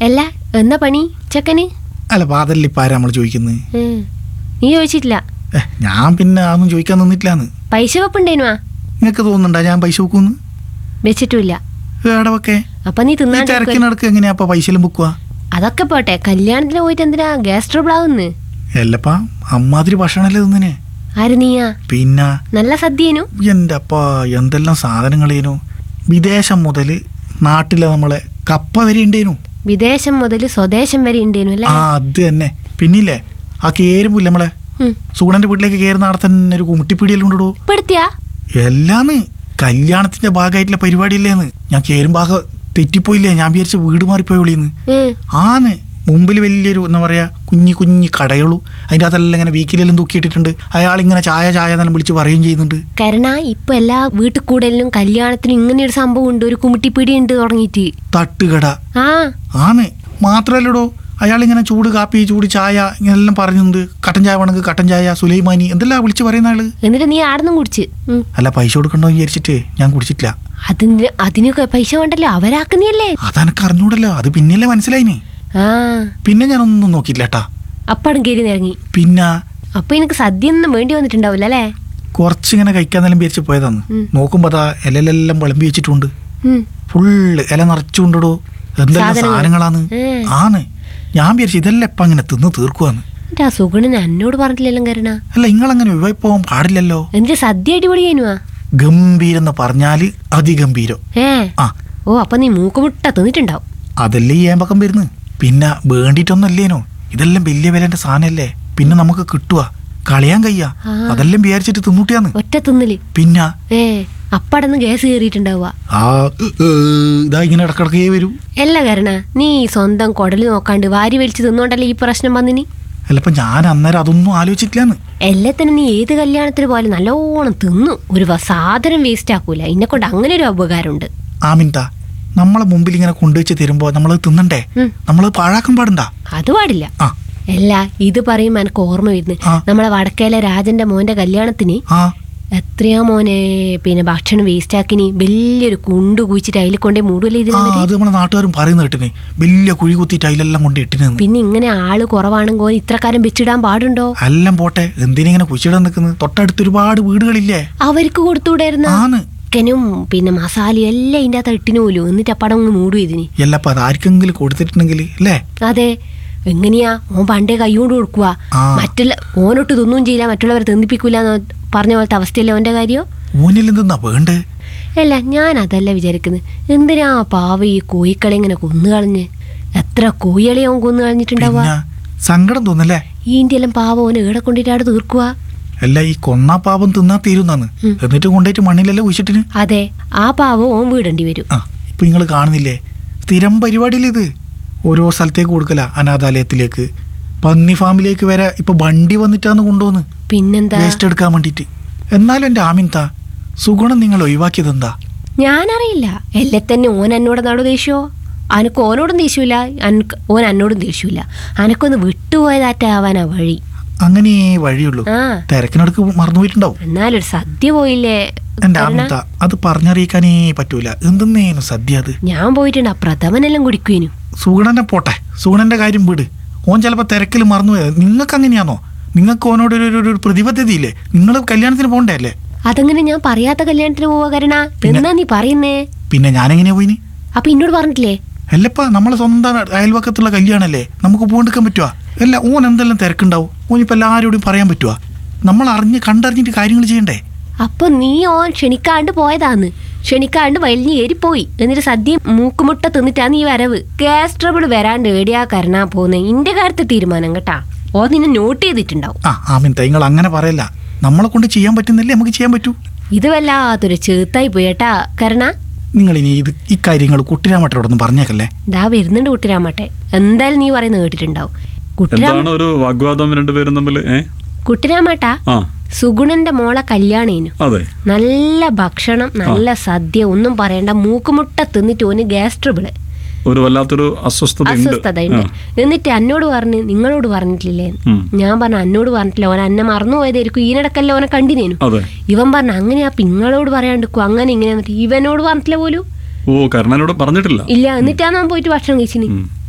അല്ല എന്നാ പണി ചെക്കന്? അല്ല പാതല്ല ഇപ്പം ആരാ നമ്മൾ ചോദിക്കുന്നത്? നീ ചോദിച്ചിട്ടില്ല? ഞാൻ പിന്നെ അതൊന്നും ചോദിക്കാൻ നിന്നിട്ടില്ലാന്ന്. പൈസ വെപ്പുണ്ടേനുവാ? നിനക്ക് തോന്നുന്നുണ്ടാ ഞാൻ പൈസ വെക്കൂന്ന്? വെച്ചിട്ടില്ല. എടവൊക്കെ അപ്പൊ നീ തിന്നാൻ തിരക്കിനടക്ക് എങ്ങനെയാ അപ്പൊ പൈസയിലും ബുക്കുവാ? അതൊക്കെ പോട്ടെ, കല്യാണത്തിന് പോയിട്ട് എന്തിനാ ഗ്യാസ് ട്രബിൾ ആവുന്ന്? അല്ലപ്പാ അമ്മാതിരി ഭക്ഷണല്ലേ തിന്നിനെ. ആര് നീയാ? പിന്നെ നല്ല സദ്യേനു. എൻ്റെ അപ്പാ എന്തെല്ലാം സാധനങ്ങളേനു. വിദേശം മുതല് നാട്ടിലെ നമ്മളെ കപ്പ വരെ ഉണ്ടേനു. വിദേശം മുതൽ സ്വദേശം വരെ ഉണ്ടേനു അല്ലേ? ആ അത് തന്നെ. പിന്നില്ലേ ആ കേരുമ്പില്ല നമ്മളെ സൂണന്റെ വീട്ടിലേക്ക് കയറുന്ന അവിടെ തന്നെ ഒരു കുമിട്ടിപ്പിടിയെല്ലാം ഉണ്ടോ പെടുത്തിയാ? എല്ലാന്ന് കല്യാണത്തിന്റെ ഭാഗമായിട്ടുള്ള പരിപാടിയില്ലേന്ന്. ഞാൻ കേറും ഭാഗം തെറ്റിപ്പോയില്ലേ, ഞാൻ വിചാരിച്ച വീട് മാറിപ്പോയി വിളിന്ന്. ആന്ന് മുമ്പിൽ വലിയൊരു എന്താ പറയാ കുഞ്ഞി കുഞ്ഞി കടയുള്ളൂ. അതിൻ്റെ അതെല്ലാം ഇങ്ങനെ വീക്കിലെല്ലാം തൂക്കിയിട്ടിട്ടുണ്ട്. അയാൾ ഇങ്ങനെ ചായ ചായ എന്നെല്ലാം വിളിച്ച് പറയുകയും ചെയ്യുന്നുണ്ട്. കാരണം ഇപ്പൊ എല്ലാ വീട്ടിൽ കൂടലിനും കല്യാണത്തിനും ഇങ്ങനെ ഒരു സംഭവം ഉണ്ട്, ഒരു കുമിട്ടിപ്പിടി ഉണ്ട് തുടങ്ങിയിട്ട്. തട്ടുകട. ആന്ന് മാത്രല്ലടോ, അയാളിങ്ങനെ ചൂട് കാപ്പി ചൂട് ചായ ഇങ്ങനെല്ലാം പറയുന്നുണ്ട്. കട്ടൻ ചായ വേണമെങ്കിൽ കട്ടൻ ചായ, സുലൈമാനി എന്തെല്ലാം വിളിച്ച് പറയുന്ന ആള്. എന്നിട്ട് നീ ആടുന്നും കുടിച്ച്? അല്ല പൈസ കൊടുക്കണ്ടോ വിചാരിച്ചിട്ട് ഞാൻ കുടിച്ചിട്ടില്ല. അതിനൊക്കെ പൈസ വേണ്ടല്ലോ, അവരാക്കുന്നല്ലേ. അതെനക്ക് അറിഞ്ഞൂടല്ലോ, അത് പിന്നല്ലേ മനസ്സിലായിന്. പിന്നെ ഞാനൊന്നും നോക്കിയില്ല കേട്ടാ. അപ്പാടും കയറി ഇറങ്ങി. പിന്നെ അപ്പൊ എനിക്ക് സദ്യ ഒന്നും വേണ്ടി വന്നിട്ടുണ്ടാവില്ല അല്ലേ? കുറച്ചിങ്ങനെ കഴിക്കാന്നെല്ലാം വിചാരിച്ച് പോയതാന്ന്. നോക്കുമ്പോ അതാ ഇലയിലെല്ലാം വിളമ്പി വെച്ചിട്ടുണ്ട്. ഫുള്ള് ഇല നിറച്ചുകൊണ്ടിടോ. എന്തെല്ലാം സാധനങ്ങളാന്ന്. ഞാൻ വിചാരിച്ചു ഇതെല്ലാം ഇപ്പൊ അങ്ങനെ തിന്ന് തീർക്കുവാന്ന്. ആ സുഗുണൻ എന്നോട് പറഞ്ഞില്ലല്ലോ കരണ. അല്ല നിങ്ങളങ്ങനെ ഒഴിവായി പോവാൻ പാടില്ലല്ലോ. എന്നിട്ട് സദ്യ അടിപൊളി ചെയ്യുവാ. ഗംഭീരെന്ന് പറഞ്ഞാല് അതിഗംഭീരം. ഓ അപ്പൊ നീ മൂക്കുമുട്ട തിന്നിട്ടുണ്ടാവും. അതല്ലേ ഈ ഏമ്പക്കം വരുന്നു. പിന്നെ വേണ്ടിട്ടൊന്നല്ലേനോ, ഇതെല്ലാം വലിയ വിലന്റെ സാധനല്ലേ. പിന്നെ നമുക്ക് കിട്ടുക കളയാൻ കയ്യാ. അതെല്ലാം വിചാരിച്ചിട്ട് തിന്നൂട്ടിയാന്ന്. ഒറ്റ തിന്നല്. പിന്നെ അപ്പടന്ന് ഗ്യാസ് കയറിയിട്ടുണ്ടാവുക. ഇതാ ഇങ്ങനെ ഇടക്കിടക്കേ വരും. അല്ല കരണ, നീ സ്വന്തം കൊടല് നോക്കാണ്ട് വാരി വലിച്ച് തിന്നോണ്ടല്ലേ ഈ പ്രശ്നം വന്നിനി. അല്ലപ്പ ഞാൻ അന്നേരം അതൊന്നും ആലോചിച്ചിട്ടില്ലാന്ന്. എല്ലാത്തിനും നീ ഏത് കല്യാണത്തിന് പോലെ നല്ലോണം തിന്നു, ഒരു സാധനം വേസ്റ്റ് ആക്കൂല. എന്നെ കൊണ്ട് അങ്ങനെ ഒരു ഉപകാരമുണ്ട്. ആമിൻതാ, നമ്മളെ മുമ്പിൽ ഇങ്ങനെ കൊണ്ടുവച്ച് തരുമ്പോ നമ്മളത് തിന്നണ്ടേ, നമ്മള് പാഴാക്കാൻ പാടണ്ട. അത് പാടില്ല. അല്ല ഇത് പറയുമ്പോ എനിക്ക് ഓർമ്മ വരുന്നു, നമ്മളെ വടക്കേലെ രാജന്റെ മോന്റെ കല്യാണത്തിന് എത്രയാ മോനെ പിന്നെ ഭക്ഷണം വേസ്റ്റ് ആക്കിനി. വലിയൊരു കുണ്ട് കുഴിച്ചിട്ട് അതിൽ കൊണ്ടേ മൂടുവല്ലേ ഇത്. അത് നമ്മളെ നാട്ടുകാരും പറയുന്ന കേട്ടിനെ, വലിയ കുഴി കുത്തിയിട്ട് അതിലെല്ലാം കൊണ്ട് ഇട്ടിന്. പിന്നെ ഇങ്ങനെ ആള് കുറവാണെങ്കിൽ ഇത്രക്കാരം വെച്ചിടാൻ പാടുണ്ടോ? എല്ലാം പോട്ടെ, എന്തിനിങ്ങനെ കുഴിച്ചിടാൻ നിൽക്കുന്നത്? തൊട്ടടുത്ത് ഒരുപാട് വീടുകളില്ലേ, അവർക്ക് കൊടുത്തുകൂടായിരുന്നു. ചിക്കനും പിന്നെ മസാലയും എല്ലാം ഇതിന്റെ അകത്ത് ഇട്ടിന് പോലും. എന്നിട്ട് അപ്പടം ഒന്ന് മൂടും ഇതിന്. എല്ലപ്പ അതാർക്കെങ്കിലും കൊടുത്തിട്ടുണ്ടെങ്കിൽ അല്ലേ? അതെ. എങ്ങനെയാ ഓൻ പണ്ടേ കൈകൊണ്ട് കൊടുക്കുക, മറ്റുള്ള ഓനൊട്ട് തിന്നും ചെയ്യില്ല, മറ്റുള്ളവരെ തിന്നിപ്പിക്കൂല പറഞ്ഞ പോലത്തെ അവസ്ഥയല്ലേ ഓന്റെ കാര്യം. ഓനിലെന്താ വേണ്ടേ? അല്ല ഞാൻ അതല്ല വിചാരിക്കുന്നത്, എന്തിനാ പാവ ഈ കോഴിക്കളെ ഇങ്ങനെ കൊന്നു കളഞ്ഞ്. എത്ര കോഴികളെ ഓൻ കൊന്നു കളഞ്ഞിട്ടുണ്ടാവുക. സങ്കടം തോന്നല്ലേ? ഈന്റെ എല്ലാം പാവ ഓന് ഏടെ കൊണ്ടിട്ടാണ് തീർക്കുക. അല്ല ഈ കൊന്നാ പാവം തിന്നാ തീരുന്നാന്ന്, എന്നിട്ട് കൊണ്ടുപോയിട്ട് മണ്ണിലല്ലേ കുഴിച്ചിട്ടിന്. അതെ, ആ പാവം ഓൻ വീടേണ്ടി വരും. ഇപ്പൊ നിങ്ങൾ കാണുന്നില്ലേ സ്ഥിരം പരിപാടിയില്ല ഇത്. ഓരോ സ്ഥലത്തേക്ക് കൊടുക്കല, അനാഥാലയത്തിലേക്ക്, പന്നി ഫാമിലേക്ക് വരെ ഇപ്പൊ വണ്ടി വന്നിട്ടാന്ന് കൊണ്ടുപോന്ന്. പിന്നെന്താ, വേസ്റ്റ് എടുക്കാൻ വേണ്ടിട്ട്. എന്നാലും എന്റെ ആമിൻതാ, സുഗുണം നിങ്ങൾ ഒഴിവാക്കിയതെന്താ? ഞാനറിയില്ല. എല്ലേ തന്നെ ഓൻ എന്നോട് നാടോ ദേഷ്യോ? അനക്ക് ഓനോടും ദേഷ്യമില്ല, ഓൻ എന്നോടും ദേഷ്യമില്ല. അനക്കൊന്ന് വിട്ടുപോയതാറ്റാവാനാ വഴി. അങ്ങനെ വഴിയുള്ളൂ. തിരക്കിനടുക്ക് മറന്നുപോയിട്ടുണ്ടാവും. എന്നാലൊരു സദ്യ പോയില്ലേ എന്റെ ആമിൻത, അത് പറഞ്ഞറിയിക്കാനേ പറ്റൂല. എന്തെന്നേനു സദ്യ അത്? ഞാൻ പോയിട്ടുണ്ട്, പ്രഥമനെല്ലാം കുടിക്കുവേനു. സുഗുണനെ പോട്ടെ, സുഗുണന്റെ കാര്യം വിട്. ഓൻ ചിലപ്പോ തിരക്കിൽ മറന്നുപോയത്. നിങ്ങൾക്ക് അങ്ങനെയാണോ? നിങ്ങൾക്ക് ഓനോട് ഒരു പ്രതിബദ്ധത ഇല്ലേ? നിങ്ങൾ കല്യാണത്തിന് പോകണ്ടേ അല്ലേ? അതങ്ങനെ ഞാൻ പറയാത്ത കല്യാണത്തിന് പോവാ കരണ. എന്നാ നീ പറയുന്നേ? പിന്നെ ഞാനെങ്ങനെയാ പോയിന്? അപ്പൊ എന്നോട് പറഞ്ഞിട്ടില്ലേ? അല്ലപ്പാ, നമ്മളെ സ്വന്തം അയൽവക്കത്തുള്ള കല്യാണല്ലേ, നമുക്ക് പോകാണ്ടിരിക്കാൻ പറ്റുവാ? അല്ല ഓൻ എന്തെല്ലാം തിരക്കുണ്ടാവും. ഓനിപ്പോ എല്ലാവരോടും പറയാൻ പറ്റുവാ? നമ്മൾ കണ്ടറിഞ്ഞിട്ട് കാര്യങ്ങൾ ചെയ്യണ്ടേ? അപ്പൊ നീ ഓൻ ക്ഷണിക്കാണ്ട് പോയതാന്ന്. ക്ഷണിക്കാണ്ട് വലിഞ്ഞ് ഏരിപ്പോയി. എന്നിട്ട് സദ്യ മൂക്കുമുട്ട തിന്നിട്ടാണ് ഈ വരവ്. ഗ്യാസ് ട്രബിൾ വരാണ്ട് ഏടിയാ കരണാ പോന്നെ. ഇന്റെ കാര്യത്തിൽ തീരുമാനം കേട്ടാ. ഓ നിന്നെ നോട്ട് ചെയ്തിട്ടുണ്ടാവും. ആമിൻ നിങ്ങൾ അങ്ങനെ പറയല്ല. നമ്മളെ കൊണ്ട് ചെയ്യാൻ പറ്റുന്നില്ലേ നമുക്ക് ചെയ്യാൻ പറ്റൂ. ഇത് വല്ലാത്തൊരു ചേത്തായി പോയേട്ടാ കരണ. നിങ്ങൾ ഇനി ഈ കാര്യങ്ങൾ കുട്ടിരാമട്ടോടൊന്നും പറഞ്ഞേക്കല്ലേ. ഇതാ വരുന്നുണ്ട് കുട്ടിരാമട്ടെ. എന്തായാലും നീ പറയുന്നത് കേട്ടിട്ടുണ്ടാവും. കുട്ടിരാമട്ട സുഗുണന്റെ മോളെ കല്യാണേനു. നല്ല ഭക്ഷണം, നല്ല സദ്യ, ഒന്നും പറയണ്ട. മൂക്കുമുട്ട തിന്നിട്ട് ഓന് ഗ്യാസ് ട്രബിള്, ഒരു വല്ലാത്തൊരു അസ്വസ്ഥതയുണ്ട്. എന്നിട്ട് എന്നോട് പറഞ്ഞ് നിങ്ങളോട് പറഞ്ഞിട്ടില്ലേ? ഞാൻ പറഞ്ഞു എന്നോട് പറഞ്ഞിട്ടില്ല, ഓൻ എന്നെ മറന്നുപോയതായിരിക്കും. ഈനിടക്കല്ല ഓനെ കണ്ടിനേനു. ഇവൻ പറഞ്ഞു അങ്ങനെയാ നിങ്ങളോട് പറയാണ്ടിരിക്കും, അങ്ങനെ ഇങ്ങനെ. ഇവനോട് പറഞ്ഞിട്ടില്ല പോലും. പറഞ്ഞിട്ടില്ല. ഇല്ല. എന്നിട്ടാണ് ഞാൻ പോയിട്ട് ഭക്ഷണം കഴിച്ചിന്.